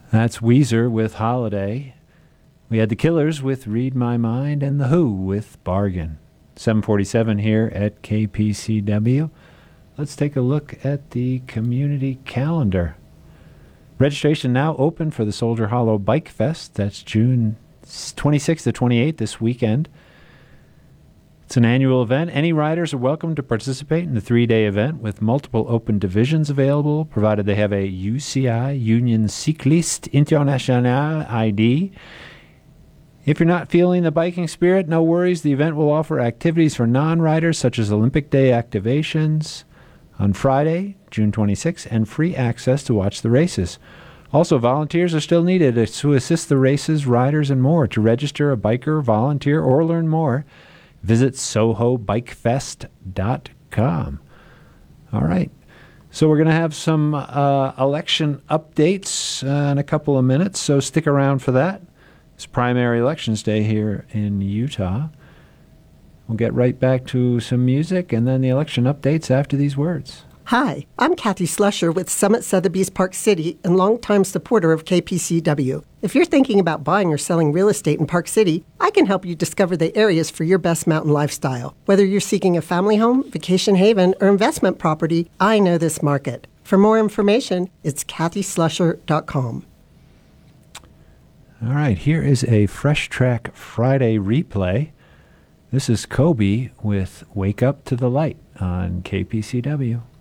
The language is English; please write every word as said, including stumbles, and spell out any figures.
That's Weezer with Holiday. We had the Killers with Read My Mind and The Who with Bargain. seven forty-seven here at K P C W. Let's take a look at the community calendar. Registration now open for the Soldier Hollow Bike Fest. That's June twenty-sixth to twenty-eighth this weekend. It's an annual event. Any riders are welcome to participate in the three-day event with multiple open divisions available, provided they have a U C I, Union Cycliste Internationale I D. If you're not feeling the biking spirit, no worries. The event will offer activities for non-riders such as Olympic Day activations on Friday, June twenty-sixth, and free access to watch the races. Also, volunteers are still needed to assist the races, riders, and more. To register a biker, volunteer, or learn more, visit soho bike fest dot com. All right. So we're going to have some uh, election updates uh, in a couple of minutes, so stick around for that. It's primary elections day here in Utah. We'll get right back to some music and then the election updates after these words. Hi, I'm Kathy Slusher with Summit Sotheby's Park City and longtime supporter of K P C W. If you're thinking about buying or selling real estate in Park City, I can help you discover the areas for your best mountain lifestyle. Whether you're seeking a family home, vacation haven, or investment property, I know this market. For more information, it's kathy slusher dot com. All right, here is a Fresh Track Friday replay. This is Kobe with Wake Up to the Light on K P C W.